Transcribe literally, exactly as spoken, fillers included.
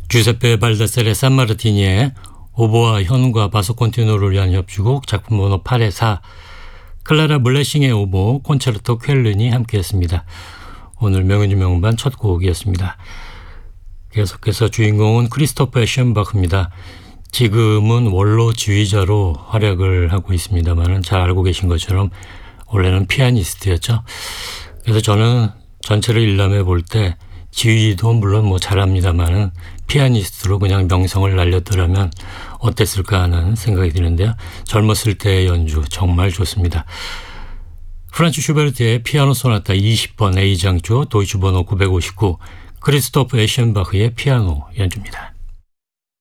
주세페 발다세레 산마르티니의 오보와 현과 바소 콘티누를 위한 협주곡 작품 번호 팔의 사, 클라라 블레싱의 오보 콘체르토 쾰른이 함께했습니다. 오늘 명연주 명반 첫 곡이었습니다. 계속해서 주인공은 크리스토퍼 에션바흐입니다. 지금은 원로 지휘자로 활약을 하고 있습니다만 잘 알고 계신 것처럼 원래는 피아니스트였죠. 그래서 저는 전체를 일람해 볼 때 지휘도 물론 뭐 잘합니다만은 피아니스트로 그냥 명성을 날렸더라면 어땠을까 하는 생각이 드는데요. 젊었을 때의 연주 정말 좋습니다. 프란츠 슈베르트의 피아노 소나타 이십 번 A장조 도이치 번호 구백오십구, 크리스토프 에션바흐의 피아노 연주입니다.